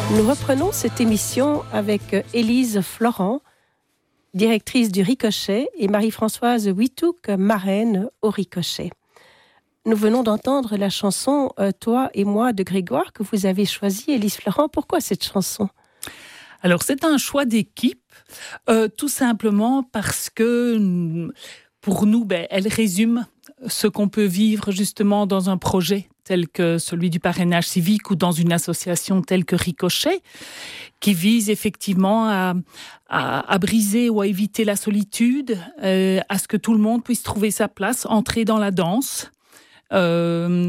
Nous reprenons cette émission avec Élise Florent, directrice du Ricochet, et Marie-Françoise Witouk, marraine au Ricochet. Nous venons d'entendre la chanson « Toi et moi » de Grégoire que vous avez choisie, Élise Florent. Pourquoi cette chanson ? Alors, c'est un choix d'équipe, tout simplement parce que, pour nous, elle résume ce qu'on peut vivre justement dans un projet tel que celui du parrainage civique ou dans une association telle que Ricochet, qui vise effectivement à briser ou à éviter la solitude, à ce que tout le monde puisse trouver sa place, entrer dans la danse et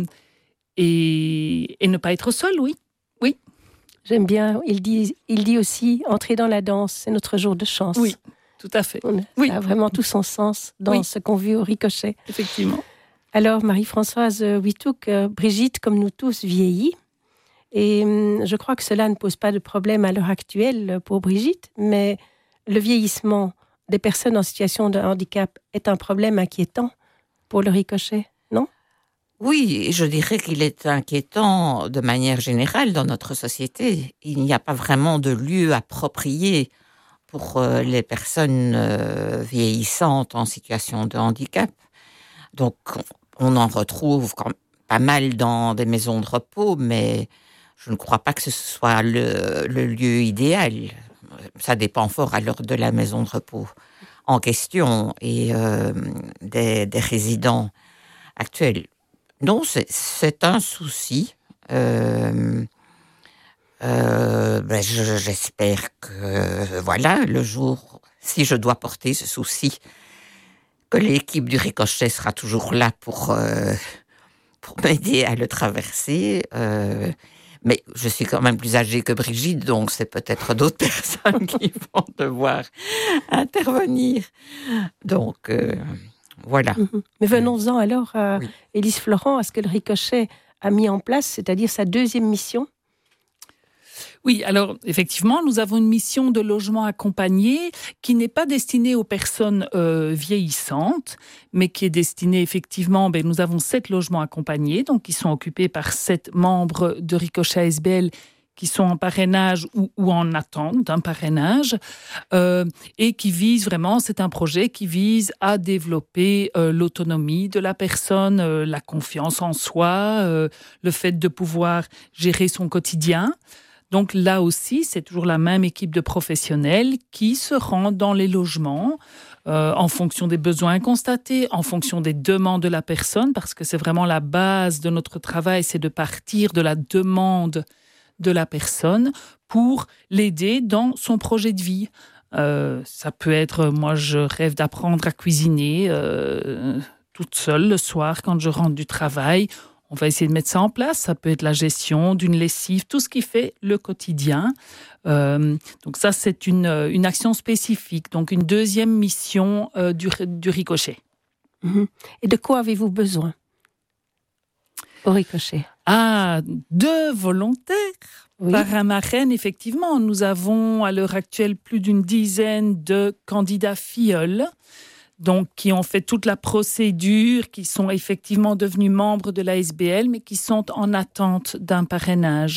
ne pas être seul, oui. J'aime bien, il dit aussi « entrer dans la danse, c'est notre jour de chance ». Oui, tout à fait. Ça a vraiment tout son sens dans ce qu'on vit au Ricochet. Effectivement. Alors, Marie-Françoise Witouk, Brigitte, comme nous tous, vieillit. Et je crois que cela ne pose pas de problème à l'heure actuelle pour Brigitte, mais le vieillissement des personnes en situation de handicap est un problème inquiétant pour le Ricochet, non ? Oui, je dirais qu'il est inquiétant de manière générale dans notre société. Il n'y a pas vraiment de lieu approprié pour les personnes vieillissantes en situation de handicap. Donc, on en retrouve pas mal dans des maisons de repos, mais je ne crois pas que ce soit le lieu idéal. Ça dépend fort alors de la maison de repos en question et des résidents actuels. Non, c'est un souci. J'espère que, le jour, si je dois porter ce souci, que l'équipe du Ricochet sera toujours là pour m'aider à le traverser. Mais je suis quand même plus âgée que Brigitte, donc c'est peut-être d'autres personnes qui vont devoir intervenir. Donc, voilà. Mais venons-en alors à Élise Florent, à ce que le Ricochet a mis en place, c'est-à-dire sa deuxième mission. Oui, alors effectivement, nous avons une mission de logement accompagné qui n'est pas destinée aux personnes vieillissantes, mais qui est destinée effectivement, nous avons 7 logements accompagnés, donc qui sont occupés par 7 membres de Ricochet ASBL qui sont en parrainage ou en attente d'un parrainage, et qui vise vraiment, c'est un projet qui vise à développer l'autonomie de la personne, la confiance en soi, le fait de pouvoir gérer son quotidien. Donc là aussi, c'est toujours la même équipe de professionnels qui se rend dans les logements en fonction des besoins constatés, en fonction des demandes de la personne, parce que c'est vraiment la base de notre travail, c'est de partir de la demande de la personne pour l'aider dans son projet de vie. Ça peut être, moi je rêve d'apprendre à cuisiner toute seule le soir quand je rentre du travail. On va essayer de mettre ça en place. Ça peut être la gestion d'une lessive, tout ce qui fait le quotidien. Donc ça, c'est une action spécifique, donc une deuxième mission du Ricochet. Et de quoi avez-vous besoin au Ricochet ? De volontaires. Oui. Par un marraine, effectivement. Nous avons à l'heure actuelle plus d'une dizaine de candidats filleuls, donc qui ont fait toute la procédure, qui sont effectivement devenus membres de l'ASBL, mais qui sont en attente d'un parrainage.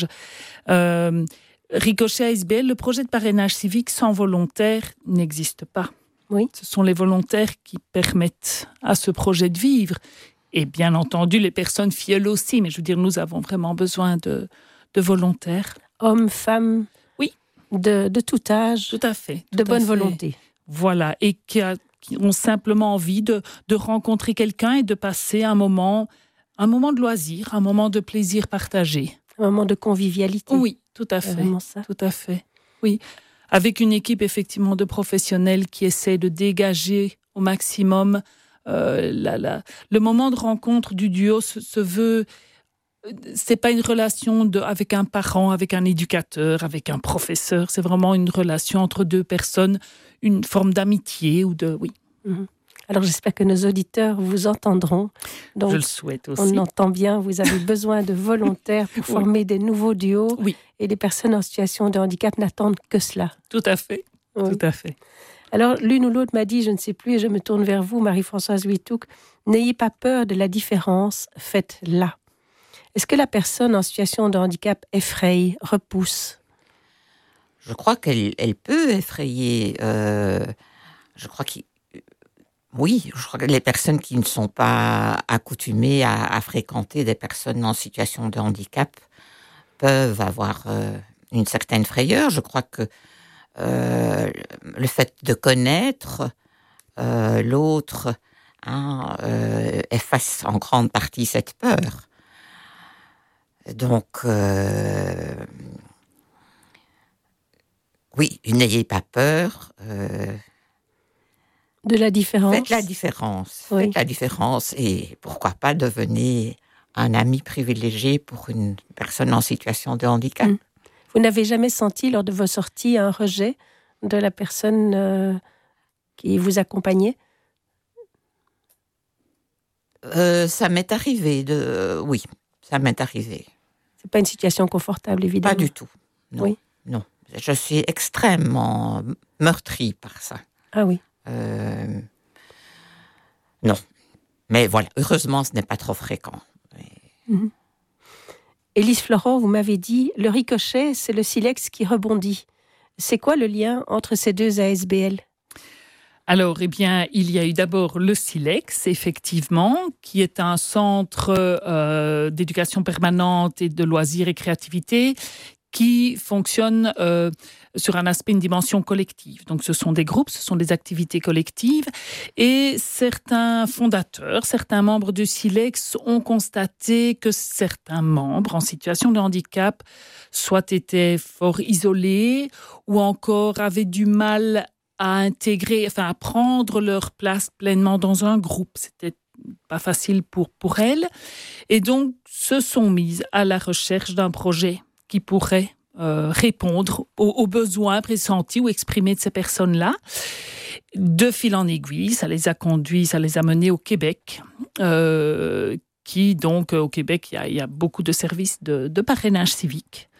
Ricochet ASBL, le projet de parrainage civique sans volontaire n'existe pas. Oui. Ce sont les volontaires qui permettent à ce projet de vivre. Et bien entendu, les personnes filleules aussi, mais je veux dire, nous avons vraiment besoin de volontaires. Hommes, femmes, oui, de tout âge, tout à fait, de bonne volonté. Voilà, et qui ont simplement envie de rencontrer quelqu'un et de passer un moment de loisir, un moment de plaisir partagé. Un moment de convivialité. Oui, tout à fait. Vraiment ça. Tout à fait, oui. Avec une équipe effectivement de professionnels qui essaient de dégager au maximum le moment de rencontre du duo se veut. C'est pas une relation avec un parent, avec un éducateur, avec un professeur. C'est vraiment une relation entre deux personnes, une forme d'amitié ou de oui. Alors j'espère que nos auditeurs vous entendront. Donc, je le souhaite aussi. On entend bien. Vous avez besoin de volontaires pour former des nouveaux duos. Oui. Et les personnes en situation de handicap n'attendent que cela. Tout à fait. Oui. Tout à fait. Alors, l'une ou l'autre m'a dit, je ne sais plus, et je me tourne vers vous, Marie-Françoise Witouk, n'ayez pas peur de la différence, faites-la. Est-ce que la personne en situation de handicap effraie, repousse ? je crois qu'elle peut effrayer. Oui, je crois que les personnes qui ne sont pas accoutumées à fréquenter des personnes en situation de handicap peuvent avoir une certaine frayeur. Je crois que le fait de connaître l'autre efface en grande partie cette peur. Donc, oui, n'ayez pas peur. De la différence. Faites la différence. Oui. Faites la différence et pourquoi pas devenez un ami privilégié pour une personne en situation de handicap. Vous n'avez jamais senti lors de vos sorties un rejet de la personne qui vous accompagnait? Ça m'est arrivé oui, ça m'est arrivé. C'est pas une situation confortable, évidemment. Pas du tout. Non, oui. Non. Je suis extrêmement meurtrie par ça. Ah oui. Non. Mais voilà, heureusement, ce n'est pas trop fréquent. Mm-hmm. Élise Florent, vous m'avez dit, le ricochet, c'est le silex qui rebondit. C'est quoi le lien entre ces deux ASBL? Alors, eh bien, il y a eu d'abord le SILEX, effectivement, qui est un centre d'éducation permanente et de loisirs et créativité qui fonctionne sur un aspect, une dimension collective. Donc, ce sont des groupes, ce sont des activités collectives. Et certains fondateurs, certains membres du SILEX ont constaté que certains membres en situation de handicap soit étaient fort isolés ou encore avaient du mal à intégrer, à prendre leur place pleinement dans un groupe. C'était pas facile pour elles. Et donc, se sont mises à la recherche d'un projet qui pourrait répondre aux besoins pressentis ou exprimés de ces personnes-là. De fil en aiguille, ça les a menés au Québec, qui donc, au Québec, il y a beaucoup de services de parrainage civique.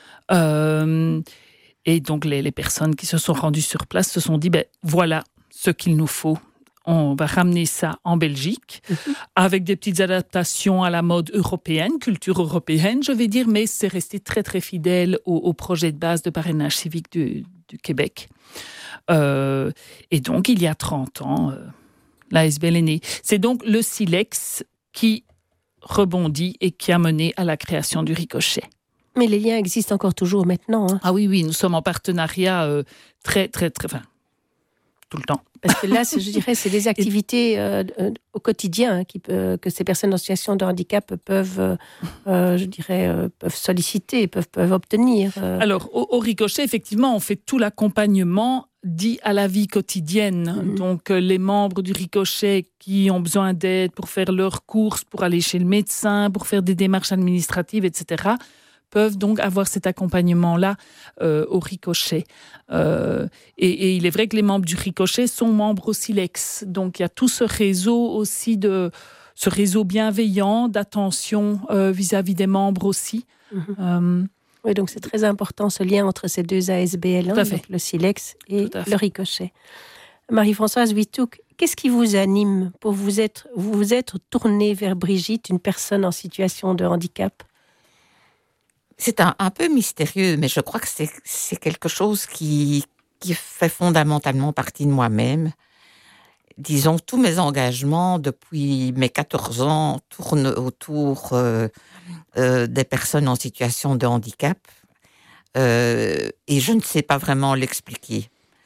Et donc, les personnes qui se sont rendues sur place se sont dit, voilà ce qu'il nous faut. On va ramener ça en Belgique, avec des petites adaptations à la mode européenne, culture européenne, je vais dire, mais c'est resté très, très fidèle au projet de base de parrainage civique du Québec. Et donc, il y a 30 ans, l'ASBL est née. C'est donc le SILEX qui rebondit et qui a mené à la création du ricochet. Mais les liens existent encore toujours maintenant. Hein. Ah oui, nous sommes en partenariat très, très, très... tout le temps. Parce que là, je dirais, c'est des activités au quotidien que ces personnes en situation de handicap peuvent solliciter, peuvent obtenir. Alors, au ricochet, effectivement, on fait tout l'accompagnement dit à la vie quotidienne. Donc, les membres du ricochet qui ont besoin d'aide pour faire leurs courses, pour aller chez le médecin, pour faire des démarches administratives, etc., peuvent donc avoir cet accompagnement-là au ricochet. Et il est vrai que les membres du ricochet sont membres au SILEX. Donc, il y a tout ce réseau aussi, ce réseau bienveillant d'attention vis-à-vis des membres aussi. Oui, donc c'est très important ce lien entre ces deux ASBL, donc le SILEX et le ricochet. Marie-Françoise Withouk, qu'est-ce qui vous anime pour vous être tournée vers Brigitte, une personne en situation de handicap? C'est un peu mystérieux, mais je crois que c'est quelque chose qui fait fondamentalement partie de moi-même. Disons, tous mes engagements depuis mes 14 ans tournent autour des personnes en situation de handicap. Et je ne sais pas vraiment l'expliquer.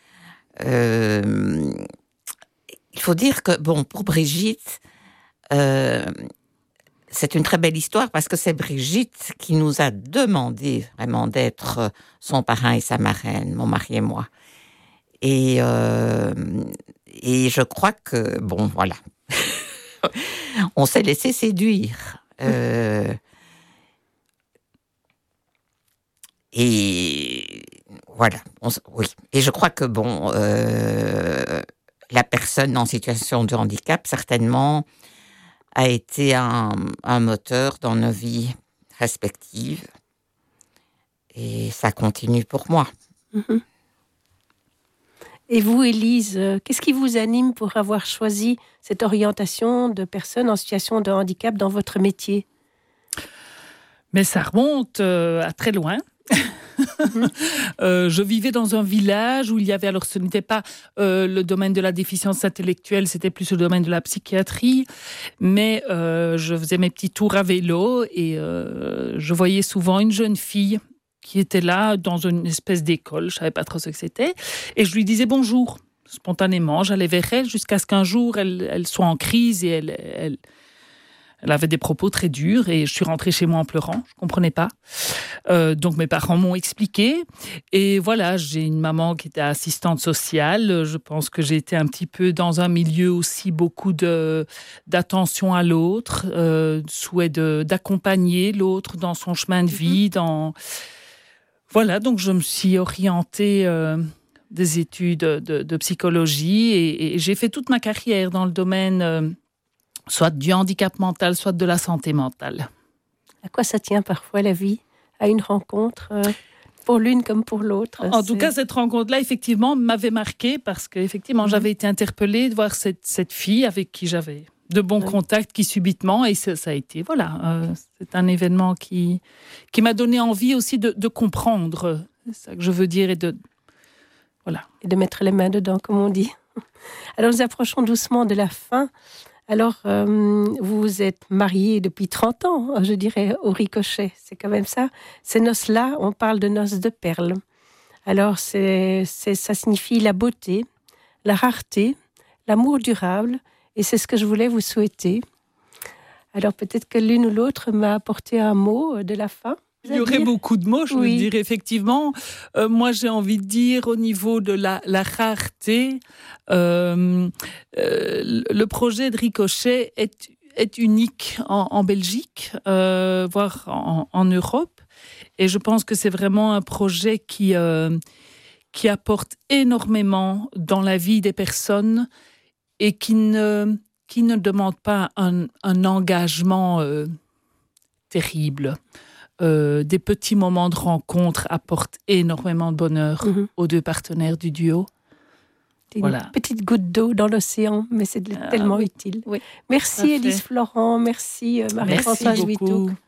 Il faut dire que, pour Brigitte... c'est une très belle histoire parce que c'est Brigitte qui nous a demandé vraiment d'être son parrain et sa marraine, mon mari et moi. Et je crois que, voilà, on s'est laissé séduire. Et voilà, oui. Et je crois que, la personne en situation de handicap, certainement, a été un moteur dans nos vies respectives. Et ça continue pour moi. Et vous, Élise, qu'est-ce qui vous anime pour avoir choisi cette orientation de personnes en situation de handicap dans votre métier? Mais ça remonte à très loin. Je vivais dans un village où il y avait, alors ce n'était pas le domaine de la déficience intellectuelle, c'était plus le domaine de la psychiatrie, mais je faisais mes petits tours à vélo et je voyais souvent une jeune fille qui était là dans une espèce d'école, je savais pas trop ce que c'était, et je lui disais bonjour. Spontanément, j'allais vers elle jusqu'à ce qu'un jour elle soit en crise et elle avait des propos très durs et je suis rentrée chez moi en pleurant, je comprenais pas. Donc mes parents m'ont expliqué et voilà, j'ai une maman qui était assistante sociale. Je pense que j'ai été un petit peu dans un milieu aussi beaucoup d'attention à l'autre, souhait d'accompagner l'autre dans son chemin de vie. Voilà, donc je me suis orientée des études de psychologie et j'ai fait toute ma carrière dans le domaine soit du handicap mental, soit de la santé mentale. À quoi ça tient parfois la vie? À une rencontre pour l'une comme pour l'autre? En tout cas, cette rencontre-là, effectivement, m'avait marquée parce qu'effectivement, j'avais été interpellée de voir cette fille avec qui j'avais de bons contacts qui subitement, et ça a été, c'est un événement qui m'a donné envie aussi de comprendre, c'est ça que je veux dire, et de mettre les mains dedans, comme on dit. Alors, nous approchons doucement de la fin. Alors, vous êtes mariés depuis 30 ans, je dirais, au ricochet. C'est quand même ça. Ces noces-là, on parle de noces de perles. Alors, ça signifie la beauté, la rareté, l'amour durable. Et c'est ce que je voulais vous souhaiter. Alors, peut-être que l'une ou l'autre m'a apporté un mot de la fin. Il y aurait beaucoup de mots, je veux dire, effectivement. Moi, j'ai envie de dire, au niveau de la rareté, le projet de Ricochet est unique en Belgique, voire en Europe. Et je pense que c'est vraiment un projet qui apporte énormément dans la vie des personnes et qui ne demande pas un engagement terrible. Des petits moments de rencontre apportent énormément de bonheur aux deux partenaires du duo. Une petite goutte d'eau dans l'océan, mais c'est tellement utile. Oui, merci Élise Florent, merci Marie-Françoise Wittouk.